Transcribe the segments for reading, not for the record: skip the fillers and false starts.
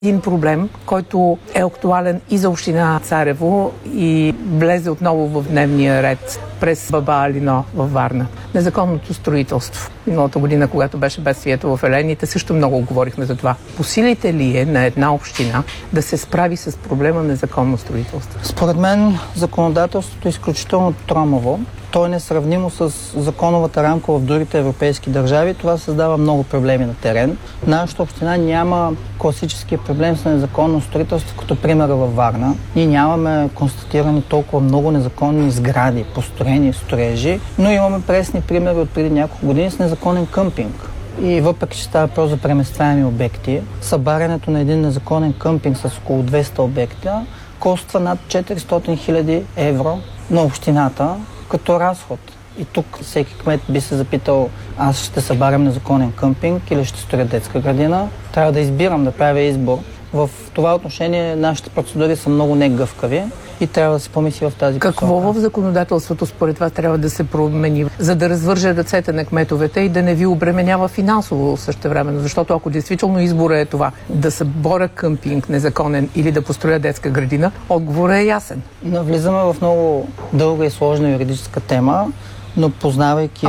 Един проблем, който е актуален и за община Царево и влезе отново в дневния ред през Баба Алино във Варна. Незаконното строителство. Миналата година, когато беше бедствието в Елените, също много говорихме за това. По силите ли е на една община да се справи с проблема незаконно строителство? Според мен законодателството е изключително тромаво. То е несравнимо с законовата рамка в другите европейски държави. Това създава много проблеми на терен. Нашата община няма класическия проблем с незаконно строителство, като примера във Варна. Ние нямаме констатирани толкова много незаконни сгради, построени строежи, но имаме пресни примери от преди няколко години с незаконен къмпинг. И въпреки, че става въпрос за преместваеми обекти, събарянето на един незаконен къмпинг с около 200 обекта коства над 400 000 евро на общината като разход. И тук всеки кмет би се запитал, аз ще събарям незаконен къмпинг или ще строя детска градина. Трябва да избирам, да правя избор. В това отношение нашите процедури са много негъвкави и трябва да се помисли в тази посока. Какво в законодателството според вас трябва да се промени, за да развърже ръцете на кметовете и да не ви обременява финансово същевременно? Защото ако действително избора е това да съборя къмпинг незаконен или да построя детска градина, отговорът е ясен. Навлизаме в много дълга и сложна юридическа тема, но познавайки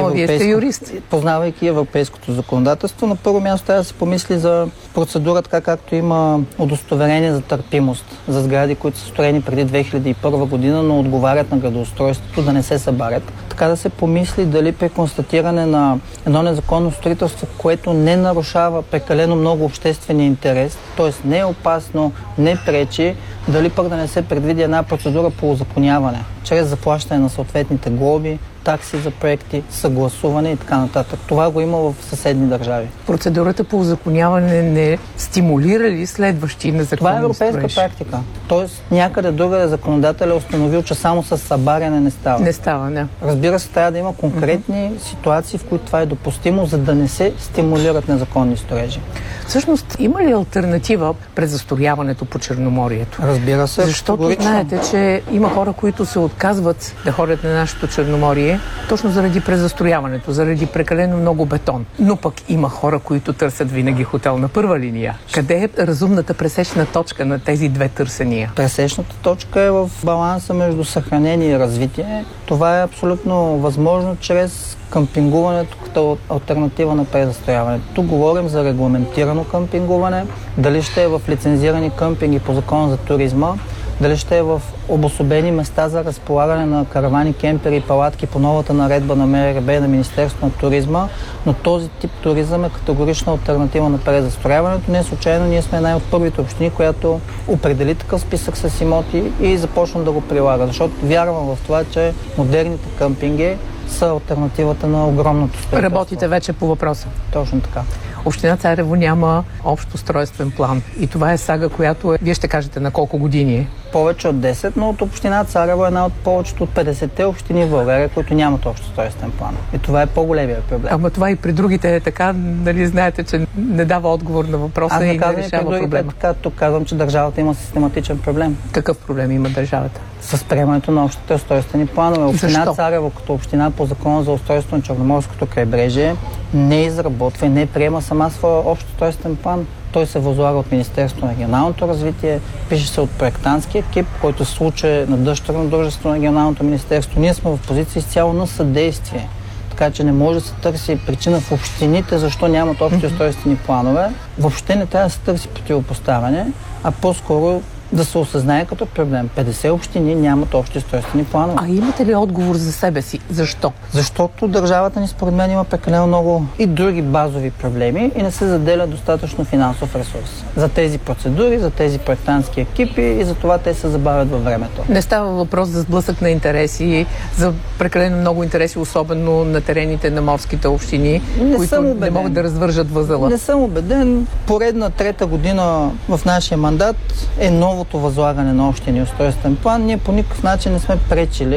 европейското законодателство, на първо място трябва да се помисли за процедура, така както има удостоверение за търпимост за сгради, които са строени преди 2001 година, но отговарят на градоустройството, да не се събарят. Така да се помисли дали при констатиране на едно незаконно строителство, което не нарушава прекалено много обществения интерес, т.е. не е опасно, не пречи, дали пък да не се предвиди една процедура по узаконяване, чрез заплащане на съответните глоби, такси за проекти, съгласуване и така нататък. Това го има в съседни държави. Процедурата по узаконяване не стимулира ли следващи незаконни Това е европейска практика. Тоест някъде другаде законодател е установил, че само с събаряне не става. Не става, да. Разбира се, трябва да има конкретни ситуации, в които това е допустимо, за да не се стимулират незаконни строежи. Всъщност, има ли алтернатива през застрояването по Черноморието? Разбира се. Защото знаете, че има хора, които се отказват да ходят на нашето Черноморие, точно заради презастрояването, заради прекалено много бетон. Но пък има хора, които търсят винаги хотел на първа линия. Къде е разумната пресечна точка на тези две търсения? Пресечната точка е в баланса между съхранение и развитие. Това е абсолютно възможно чрез къмпингуването като алтернатива на презастрояването. Тук говорим за регламентирано къмпингуване, дали ще е в лицензирани къмпинги по закон за туризма, дали ще е в обособени места за разполагане на каравани, кемпери и палатки по новата наредба на МРРБ на Министерството на туризма, но този тип туризъм е категорична алтернатива на презастрояването. Не случайно ние сме една от първите общини, която определи такъв списък с имоти и започна да го прилага, защото вярвам в това, че модерните къмпинги са алтернативата на огромното строителство. Работите вече по въпроса. Точно така. Община Царево няма общ устройствен план. И това е сага, която вие ще кажете на колко години е? Повече от 10, но от община Царево е една от повечето от 50-те общини в България, които нямат общ устройствен план. И това е по-големия проблем. Ама това и при другите е така, нали знаете, че не дава отговор на въпроса и не решава проблема. Така, тук казвам, че държавата има систематичен проблем. Какъв проблем има държавата? С приемането на общите устройствени планове. Община Царево като община по закона за устройство на Черноморското крайбрежие не изработва и не приема сама своя общ устройствен план. Той се възлага от Министерството на регионалното развитие, пише се от проектантски екип, който в случай на дъщерно дружество на регионалното министерство. Ние сме в позиция изцяло на съдействие. Така че не може да се търси причина в общините, защо нямат общи устройствени планове. Въобще не трябва да се търси противопоставяне, а по-скоро да се осъзнае като проблем. 50 общини нямат общи устройствени планове. А имате ли отговор за себе си? Защо? Защото държавата ни според мен има прекалено много и други базови проблеми и не се заделя достатъчно финансов ресурс за тези процедури, за тези проектантски екипи и за това те се забавят във времето. Не става въпрос за сблъсък на интереси, за прекалено много интереси, особено на терените на морските общини, които не могат да развържат възела. Не съм убеден. Поредна трета година в нашия мандат е новото възлагане на общия устройствен план. Ние по никакъв начин не сме пречили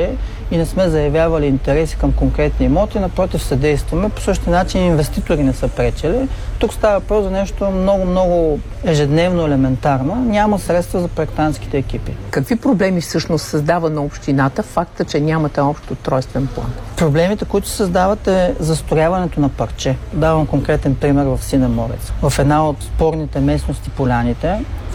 и не сме заявявали интереси към конкретни имоти, напротив съдействаме. По същия начин инвеститори не са пречели. Тук става въпрос за нещо много ежедневно, елементарно. Няма средства за проектантските екипи. Какви проблеми всъщност създава на общината факта, че нямате общ устройствен план? Проблемите, които се създават, е застрояването на парче. Давам конкретен пример в Синен Морец. В една от спорните местности Поляните